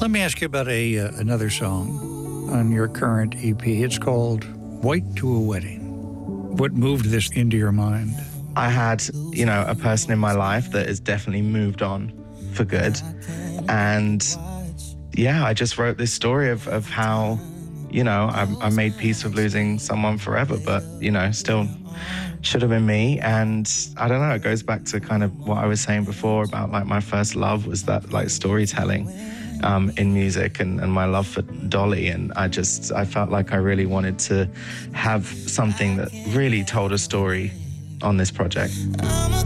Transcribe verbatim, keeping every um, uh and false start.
Let me ask you about a uh, another song on your current E P. It's called White to a Wedding. What moved this into your mind? I had, you know, a person in my life that has definitely moved on for good. And yeah, I just wrote this story of, of how, you know, I, I made peace with losing someone forever, but, you know, still should have been me. And I don't know, it goes back to kind of what I was saying before about like my first love was that like storytelling um, in music and, and my love for Dolly. And I just, I felt like I really wanted to have something that really told a story on this project. I'm a